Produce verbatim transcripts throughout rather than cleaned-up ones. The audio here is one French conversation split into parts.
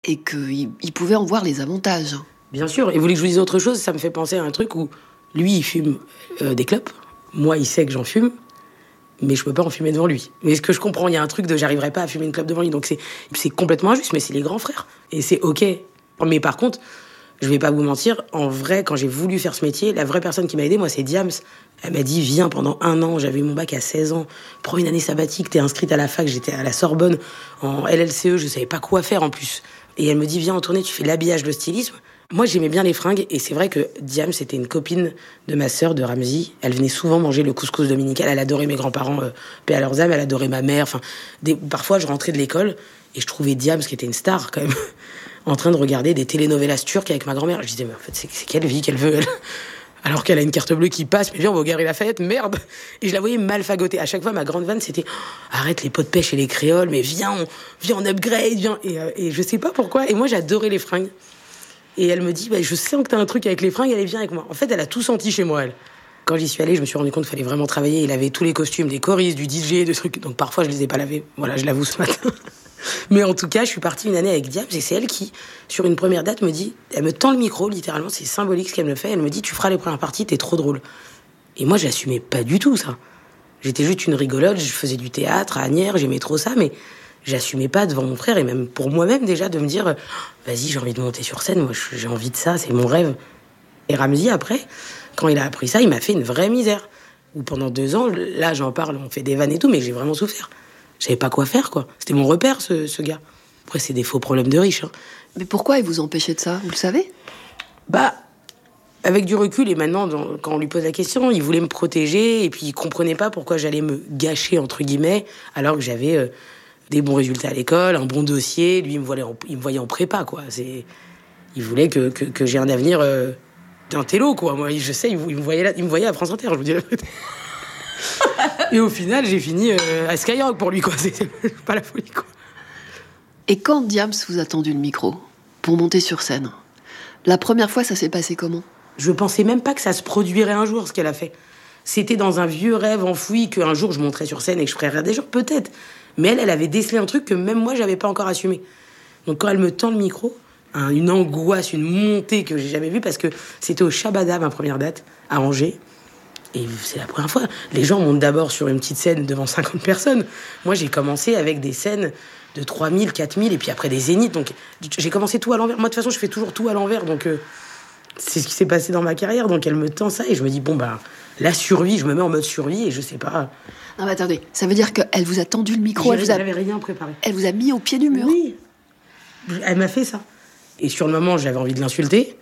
Et qu'il il pouvait en voir les avantages. Bien sûr. Et vous voulez que je vous dise autre chose ? Ça me fait penser à un truc où lui, il fume euh, des clopes. Moi, il sait que j'en fume. Mais je peux pas en fumer devant lui. Mais ce que je comprends, il y a un truc de j'arriverai pas à fumer une clope devant lui. Donc c'est, c'est complètement injuste, mais c'est les grands frères. Et c'est OK. Mais par contre, je vais pas vous mentir, en vrai, quand j'ai voulu faire ce métier, la vraie personne qui m'a aidé, moi, c'est Diams. Elle m'a dit, viens pendant un an. J'avais eu mon bac à seize ans. Prends une année sabbatique, t'es inscrite à la fac. J'étais à la Sorbonne, en L L C E. Je savais pas quoi faire, en plus. Et elle me dit, viens en tournée, tu fais de l'habillage, le stylisme. Moi, j'aimais bien les fringues, et c'est vrai que Diam, c'était une copine de ma sœur, de Ramzy. Elle venait souvent manger le couscous dominical. Elle adorait mes grands-parents, euh, paix à leurs âmes. Elle adorait ma mère. Enfin, des... parfois, je rentrais de l'école, et je trouvais Diam, qui était une star, quand même, en train de regarder des telenovelas turques avec ma grand-mère. Je disais, mais en fait, c'est, c'est quelle vie qu'elle veut, elle ? Alors qu'elle a une carte bleue qui passe, mais viens, on va au Galeries Lafayette, merde. Et je la voyais mal fagoter. À chaque fois, ma grande vanne, c'était, oh, arrête les pots de pêche et les créoles, mais viens, on, viens, on upgrade, viens. Et, euh, et je sais pas pourquoi. Et moi, j'adorais les fringues. Et elle me dit, bah, je sens que t'as un truc avec les fringues, allez, viens avec moi. En fait, elle a tout senti chez moi, elle. Quand j'y suis allée, je me suis rendu compte qu'il fallait vraiment travailler. Il avait tous les costumes, des choristes, du D J, des trucs. Donc parfois, je les ai pas lavés. Voilà, je l'avoue ce matin. Mais en tout cas, je suis partie une année avec Diams, et c'est elle qui, sur une première date, me dit, elle me tend le micro, littéralement, c'est symbolique ce qu'elle me fait. Elle me dit, tu feras les premières parties, t'es trop drôle. Et moi, j'assumais pas du tout ça. J'étais juste une rigolote, je faisais du théâtre à Asnières, j'aimais trop ça, mais j'assumais pas devant mon frère, et même pour moi-même déjà, de me dire, vas-y, j'ai envie de monter sur scène, moi j'ai envie de ça, c'est mon rêve. Et Ramzy, après, quand il a appris ça, il m'a fait une vraie misère. Où pendant deux ans, là j'en parle, on fait des vannes et tout, mais j'ai vraiment souffert. Je savais pas quoi faire, quoi. C'était mon repère, ce, ce gars. Après, c'est des faux problèmes de riches. Hein. Mais pourquoi il vous empêchait de ça, vous le savez ? Bah, avec du recul, et maintenant, dans, quand on lui pose la question, il voulait me protéger, et puis il comprenait pas pourquoi j'allais me gâcher, entre guillemets, alors que j'avais euh, des bons résultats à l'école, un bon dossier. Lui, il me voyait en, il me voyait en prépa, quoi. C'est, il voulait que, que, que j'ai un avenir euh, d'un télo, quoi. Moi, je sais, il, il, me voyait là, il me voyait à France Inter, je vous dis la vérité. Et au final, j'ai fini euh, à Skyrock pour lui, quoi. C'est, c'est pas la folie, quoi. Et quand Diams vous a tendu le micro pour monter sur scène, la première fois, ça s'est passé comment ? Je pensais même pas que ça se produirait un jour, ce qu'elle a fait. C'était dans un vieux rêve enfoui qu'un jour je monterais sur scène et que je ferais rire des gens, peut-être. Mais elle, elle avait décelé un truc que même moi, j'avais pas encore assumé. Donc quand elle me tend le micro, hein, une angoisse, une montée que j'ai jamais vue, parce que c'était au Shabada, ma première date, à Angers. Et c'est la première fois. Les gens montent d'abord sur une petite scène devant cinquante personnes. Moi, j'ai commencé avec des scènes de trois mille, quatre mille, et puis après des zéniths. Donc, j'ai commencé tout à l'envers. Moi, de toute façon, je fais toujours tout à l'envers. Donc, euh, c'est ce qui s'est passé dans ma carrière. Donc, elle me tend ça, et je me dis, bon, bah, la survie, je me mets en mode survie, et je sais pas. Non, mais attendez, ça veut dire qu'elle vous a tendu le micro, elle vous a... J'avais rien préparé. Elle vous a mis au pied du mur. Oui. Elle m'a fait ça. Et sur le moment, j'avais envie de l'insulter.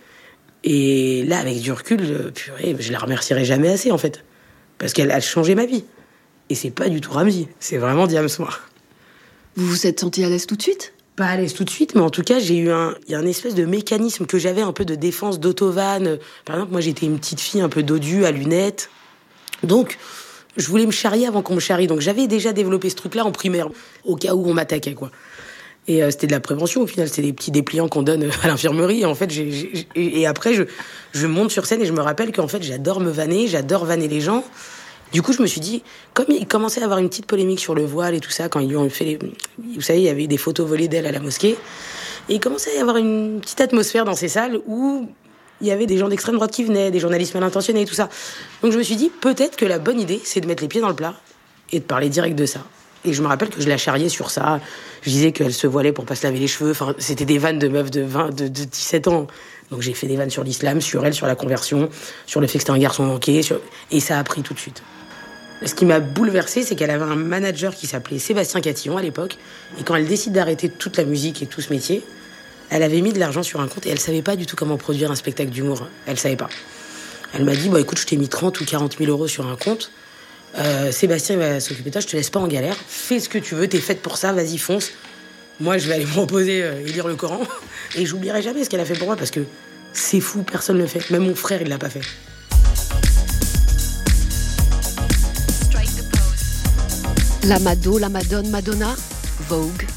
Et là, avec du recul, euh, purée, je la remercierai jamais assez, en fait. Parce qu'elle a changé ma vie. Et c'est pas du tout Ramzy. C'est vraiment Diams, moi. Vous vous êtes senti à l'aise tout de suite ? Pas à l'aise tout de suite, mais en tout cas, j'ai eu un... Il y a un espèce de mécanisme que j'avais, un peu de défense d'autovane. Par exemple, moi, j'étais une petite fille un peu dodue, à lunettes. Donc, je voulais me charrier avant qu'on me charrie. Donc, j'avais déjà développé ce truc-là en primaire, au cas où on m'attaquait, quoi. Et euh, c'était de la prévention, au final. C'était des petits dépliants qu'on donne à l'infirmerie. Et en fait, j'ai, j'ai, et après, je, je monte sur scène et je me rappelle qu'en fait, j'adore me vanner, j'adore vanner les gens. Du coup, je me suis dit, comme il commençait à avoir une petite polémique sur le voile et tout ça, quand ils lui ont fait les... Vous savez, il y avait des photos volées d'elle à la mosquée. Et il commençait à y avoir une petite atmosphère dans ces salles où il y avait des gens d'extrême droite qui venaient, des journalistes mal intentionnés et tout ça. Donc je me suis dit, peut-être que la bonne idée, c'est de mettre les pieds dans le plat et de parler direct de ça. Et je me rappelle que je la charriais sur ça. Je disais qu'elle se voilait pour pas se laver les cheveux. Enfin, c'était des vannes de meufs de vingt, de, de dix-sept ans. Donc j'ai fait des vannes sur l'islam, sur elle, sur la conversion, sur le fait que c'était un garçon manqué. Sur... Et ça a pris tout de suite. Ce qui m'a bouleversée, c'est qu'elle avait un manager qui s'appelait Sébastien Catillon à l'époque. Et quand elle décide d'arrêter toute la musique et tout ce métier, elle avait mis de l'argent sur un compte et elle savait pas du tout comment produire un spectacle d'humour. Elle savait pas. Elle m'a dit, bah écoute, je t'ai mis trente ou quarante mille euros sur un compte. Euh, Sébastien va s'occuper de toi, je te laisse pas en galère. Fais ce que tu veux, t'es faite pour ça, vas-y, fonce. Moi, je vais aller me reposer euh, et lire le Coran. Et j'oublierai jamais ce qu'elle a fait pour moi parce que c'est fou, personne ne le fait. Même mon frère, il l'a pas fait. La Mado, la Madone, Madonna, Vogue,